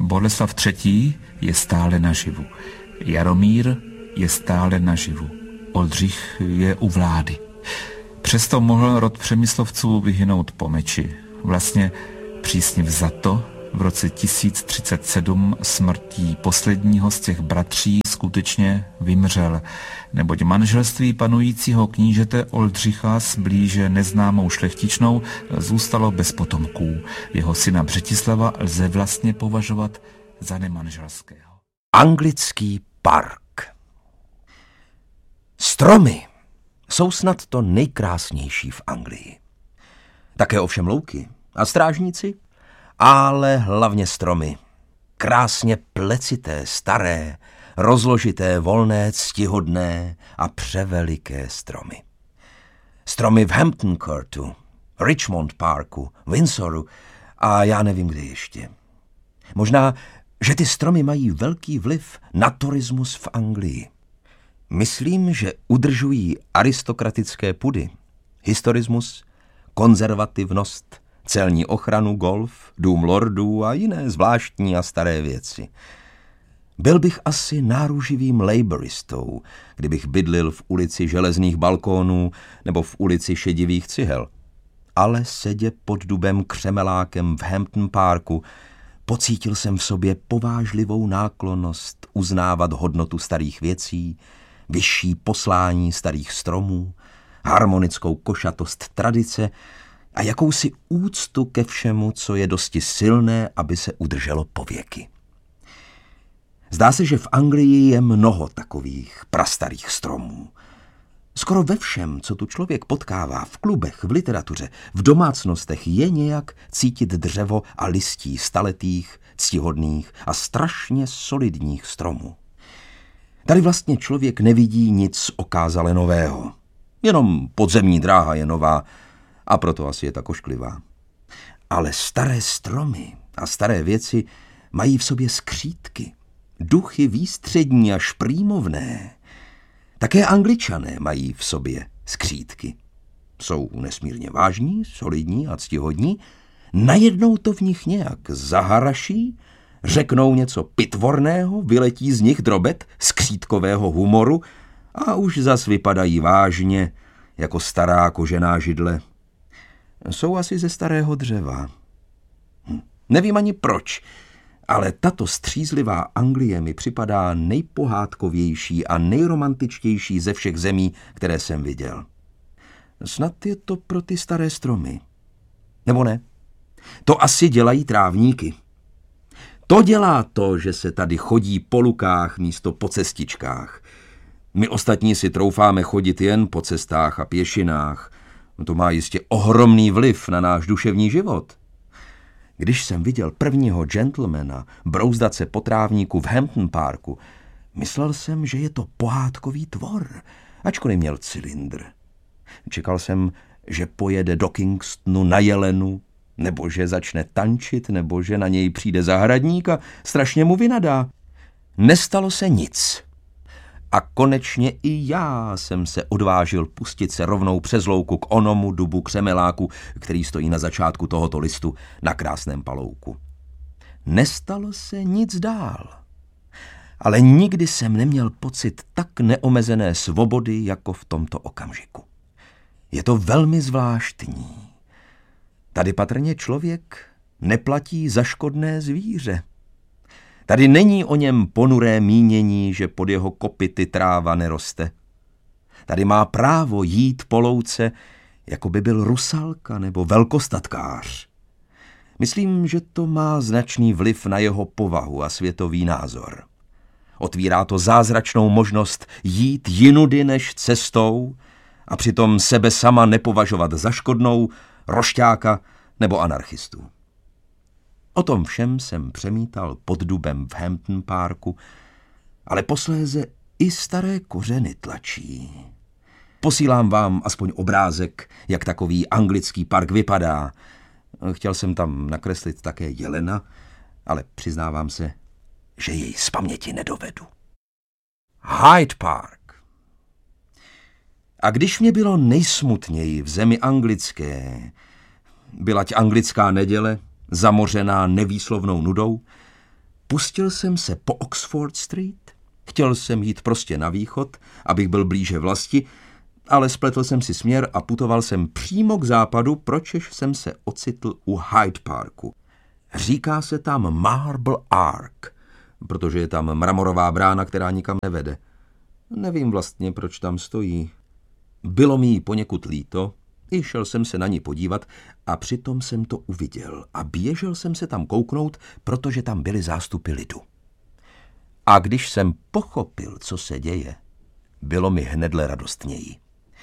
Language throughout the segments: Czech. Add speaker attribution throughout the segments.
Speaker 1: Boleslav III. Je stále naživu. Jaromír je stále naživu. Oldřich je u vlády. Přesto mohl rod Přemyslovců vyhynout po meči. Vlastně přísně vzato v roce 1037 smrtí posledního z těch bratří skutečně vymřel, neboť manželství panujícího knížete Oldřicha s blíže neznámou šlechtičnou zůstalo bez potomků. Jeho syna Břetislava lze vlastně považovat za nemanželského.
Speaker 2: Anglický park. Stromy jsou snad to nejkrásnější v Anglii. Také ovšem louky a strážníci, ale hlavně stromy. Krásně plecité, staré, rozložité, volné, ctihodné a převeliké stromy. Stromy v Hampton Courtu, Richmond Parku, Windsoru a já nevím kde ještě. Možná, že ty stromy mají velký vliv na turismus v Anglii. Myslím, že udržují aristokratické pudy, historismus, konzervativnost, celní ochranu, golf, dům lordů a jiné zvláštní a staré věci. Byl bych asi náruživým laboristou, kdybych bydlil v ulici Železných balkónů nebo v ulici Šedivých cihel. Ale sedě pod dubem křemelákem v Hampton Parku pocítil jsem v sobě povážlivou náklonnost uznávat hodnotu starých věcí, vyšší poslání starých stromů, harmonickou košatost tradice a jakousi úctu ke všemu, co je dosti silné, aby se udrželo pověky. Zdá se, že v Anglii je mnoho takových prastarých stromů. Skoro ve všem, co tu člověk potkává, v klubech, v literatuře, v domácnostech, je nějak cítit dřevo a listí staletých, ctihodných a strašně solidních stromů. Tady vlastně člověk nevidí nic okázale nového. Jenom podzemní dráha je nová a proto asi je tak ošklivá. Ale staré stromy a staré věci mají v sobě skřítky, duchy výstřední a šprýmovné. Také Angličané mají v sobě skřítky. Jsou nesmírně vážní, solidní a ctihodní. Najednou to v nich nějak zaharaší, řeknou něco pitvorného, vyletí z nich drobet skřítkového humoru a už zas vypadají vážně, jako stará kožená židle. Jsou asi ze starého dřeva. Nevím ani proč, ale tato střízlivá Anglie mi připadá nejpohádkovější a nejromantičtější ze všech zemí, které jsem viděl. Snad je to pro ty staré stromy. Nebo ne? To asi dělají trávníky. To dělá to, že se tady chodí po lukách místo po cestičkách. My ostatní si troufáme chodit jen po cestách a pěšinách. To má jistě ohromný vliv na náš duševní život. Když jsem viděl prvního gentlemana brouzdat se po trávníku v Hampton Parku, myslel jsem, že je to pohádkový tvor, ačkoliv měl cylindr. Čekal jsem, že pojede do Kingstonu na jelenu, nebo že začne tančit, nebo že na něj přijde zahradník a strašně mu vynadá. Nestalo se nic. A konečně i já jsem se odvážil pustit se rovnou přes louku k onomu dubu křemeláku, který stojí na začátku tohoto listu na krásném palouku. Nestalo se nic dál. Ale nikdy jsem neměl pocit tak neomezené svobody, jako v tomto okamžiku. Je to velmi zvláštní. Tady patrně člověk neplatí za škodné zvíře. Tady není o něm ponuré mínění, že pod jeho kopyty tráva neroste. Tady má právo jít po louce, jako by byl rusalka nebo velkostatkář. Myslím, že to má značný vliv na jeho povahu a světový názor. Otvírá to zázračnou možnost jít jinudy než cestou a přitom sebe sama nepovažovat za škodnou, rošťáka nebo anarchistu. O tom všem jsem přemítal pod dubem v Hampton Parku, ale posléze i staré kořeny tlačí. Posílám vám aspoň obrázek, jak takový anglický park vypadá. Chtěl jsem tam nakreslit také jelena, ale přiznávám se, že jej z paměti nedovedu. Hyde Park. A když mě bylo nejsmutněji v zemi anglické, bylať anglická neděle, zamořená nevýslovnou nudou, Pustil jsem se po Oxford Street, chtěl jsem jít prostě na východ, abych byl blíže vlasti, ale spletl jsem si směr a putoval jsem přímo k západu, pročež jsem se ocitl u Hyde Parku. Říká se tam Marble Ark, protože je tam mramorová brána, která nikam nevede. Nevím vlastně, proč tam stojí. Bylo mi jí poněkud líto, i šel jsem se na ní podívat a přitom jsem to uviděl a běžel jsem se tam kouknout, protože tam byly zástupy lidu. A když jsem pochopil, co se děje, bylo mi hnedle radostněji.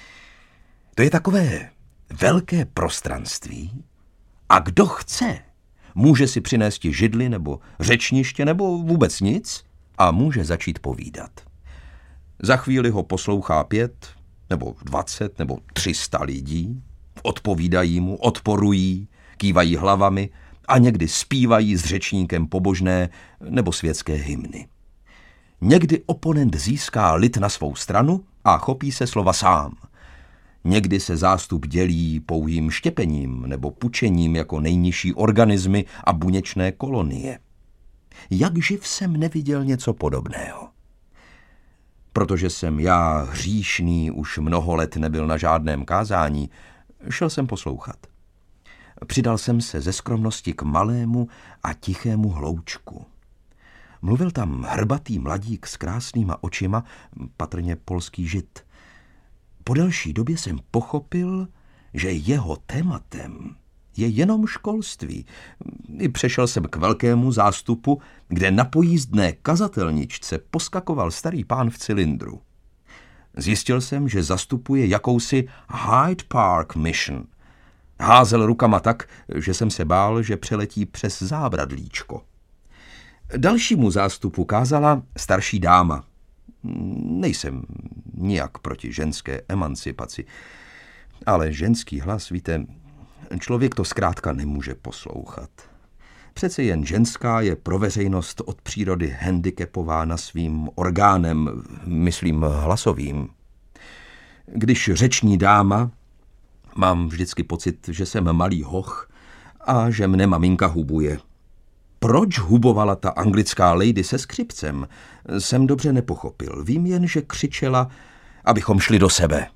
Speaker 2: To je takové velké prostranství a kdo chce, může si přinést židli nebo řečniště nebo vůbec nic a může začít povídat. Za chvíli ho poslouchá 5 nebo 20 nebo 300 lidí, odpovídají mu, odporují, kývají hlavami a někdy zpívají s řečníkem pobožné nebo světské hymny. Někdy oponent získá lid na svou stranu a chopí se slova sám. Někdy se zástup dělí pouhým štěpením nebo pučením jako nejnižší organismy a buněčné kolonie. Jak živ jsem neviděl něco podobného. Protože jsem já hříšný už mnoho let nebyl na žádném kázání, šel jsem poslouchat. Přidal jsem se ze skromnosti k malému a tichému hloučku. Mluvil tam hrbatý mladík s krásnýma očima, patrně polský žid. Po delší době jsem pochopil, že jeho tématem je jenom školství. I přešel jsem k velkému zástupu, kde na pojízdné kazatelničce poskakoval starý pán v cylindru. Zjistil jsem, že zastupuje jakousi Hyde Park Mission. Házel rukama tak, že jsem se bál, že přeletí přes zábradlíčko. Dalšímu zástupu kázala starší dáma. Nejsem nijak proti ženské emancipaci, ale ženský hlas, víte, člověk to zkrátka nemůže poslouchat. Přece jen ženská je pro veřejnost od přírody handicapována svým orgánem, myslím hlasovým. Když řeční dáma, mám vždycky pocit, že jsem malý hoch a že mne maminka hubuje. Proč hubovala ta anglická lady se skřipcem, jsem dobře nepochopil. Vím jen, že křičela, abychom šli do sebe.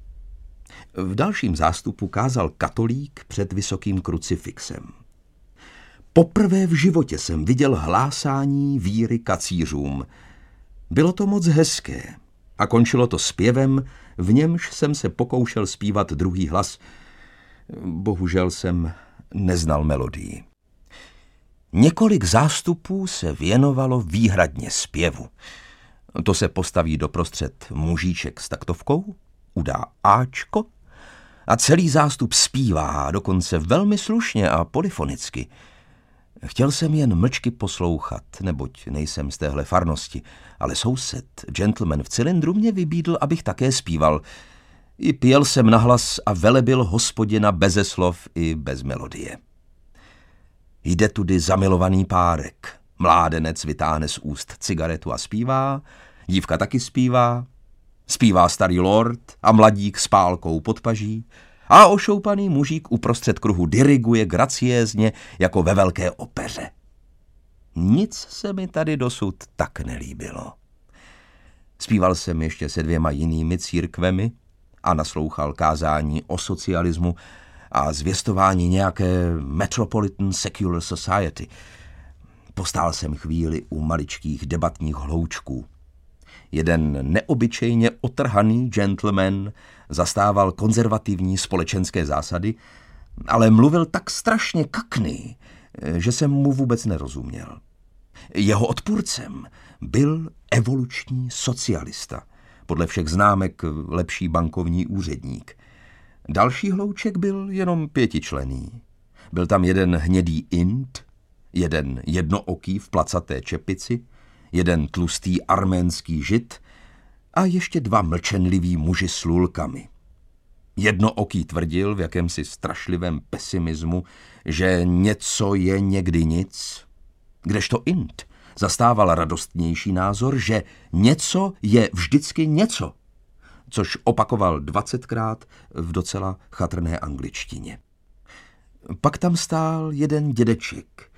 Speaker 2: V dalším zástupu kázal katolík před vysokým krucifixem. Poprvé v životě jsem viděl hlásání víry kacířům. Bylo to moc hezké a končilo to zpěvem, v němž jsem se pokoušel zpívat druhý hlas. Bohužel jsem neznal melodii. Několik zástupů se věnovalo výhradně zpěvu. To se postaví doprostřed mužíček s taktovkou, udá áčko a celý zástup zpívá, dokonce velmi slušně a polyfonicky. Chtěl jsem jen mlčky poslouchat, neboť nejsem z téhle farnosti, ale soused, gentleman v cylindru, mě vybídl, abych také zpíval. I pěl jsem nahlas a velebil Hospodina beze slov i bez melodie. Jde tudy zamilovaný párek. Mládenec vytáhne z úst cigaretu a zpívá, dívka taky zpívá, zpívá starý lord a mladík s pálkou pod paží a ošoupaný mužík uprostřed kruhu diriguje graciézně jako ve velké opeře. Nic se mi tady dosud tak nelíbilo. Zpíval jsem ještě se 2 jinými církvemi a naslouchal kázání o socialismu a zvěstování nějaké Metropolitan Secular Society. Postál jsem chvíli u maličkých debatních hloučků. Jeden neobyčejně otrhaný gentleman zastával konzervativní společenské zásady, ale mluvil tak strašně kakný, že jsem mu vůbec nerozuměl. Jeho odpůrcem byl evoluční socialista, podle všech známek lepší bankovní úředník. Další hlouček byl jenom 5členný. Byl tam jeden hnědý Ind, jeden jednooký v placaté čepici, jeden tlustý arménský žid a ještě 2 mlčenliví muži s lulkami. Jednooký tvrdil v jakémsi strašlivém pesimismu, že něco je někdy nic, kdežto Ind zastával radostnější názor, že něco je vždycky něco, což opakoval 20krát v docela chatrné angličtině. Pak tam stál jeden dědeček,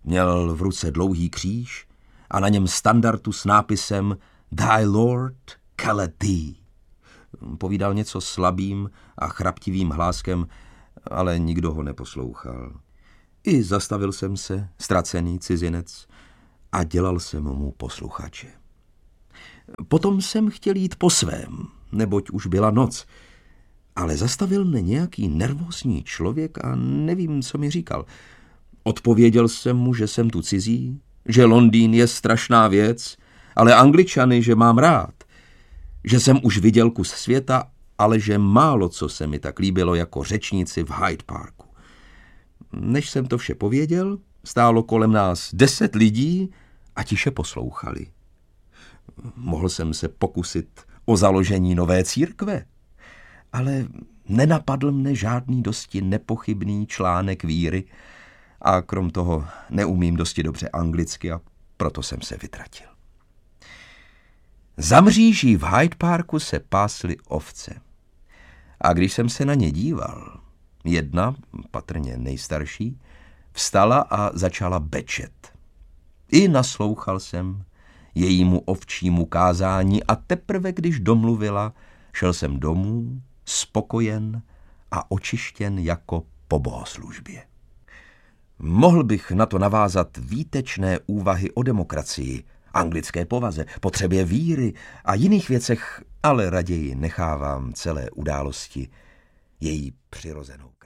Speaker 2: Měl v ruce dlouhý kříž a na něm standartu s nápisem Thy Lord Callet Thee. Povídal něco slabým a chraptivým hláskem, ale nikdo ho neposlouchal. I zastavil jsem se, ztracený cizinec, a dělal jsem mu posluchače. Potom jsem chtěl jít po svém, neboť už byla noc, ale zastavil mě nějaký nervózní člověk a nevím, co mi říkal. Odpověděl jsem mu, že jsem tu cizí, že Londýn je strašná věc, ale Angličany, že mám rád, že jsem už viděl kus světa, ale že málo co se mi tak líbilo jako řečníci v Hyde Parku. Než jsem to vše pověděl, stálo kolem nás 10 lidí a tiše poslouchali. Mohl jsem se pokusit o založení nové církve, ale nenapadl mne žádný dosti nepochybný článek víry a krom toho neumím dosti dobře anglicky a proto jsem se vytratil. Za mříží v Hyde Parku se pásly ovce. A když jsem se na ně díval, jedna, patrně nejstarší, vstala a začala bečet. I naslouchal jsem jejímu ovčímu kázání a teprve, když domluvila, šel jsem domů, spokojen a očištěn jako po bohoslužbě. Mohl bych na to navázat výtečné úvahy o demokracii, anglické povaze, potřebě víry a jiných věcech, ale raději nechávám celé události její přirozenou.